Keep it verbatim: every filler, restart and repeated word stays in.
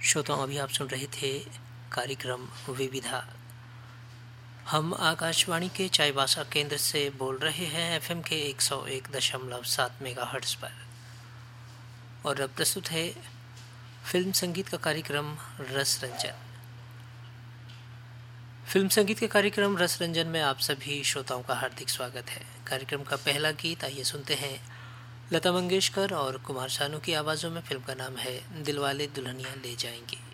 श्रोताओं, अभी आप सुन रहे थे कार्यक्रम विविधा। हम आकाशवाणी के चाईबासा केंद्र से बोल रहे हैं एफएम के एक सौ एक दशमलव सात मेगाहर्ट्ज़ पर। और अब प्रस्तुत है फिल्म संगीत का कार्यक्रम रस रंजन। फिल्म संगीत के कार्यक्रम रस रंजन में आप सभी श्रोताओं का हार्दिक स्वागत है। कार्यक्रम का पहला गीत आइए सुनते हैं लता मंगेशकर और कुमार सानू की आवाज़ों में। फिल्म का नाम है दिलवाले दुल्हनिया ले जाएंगे।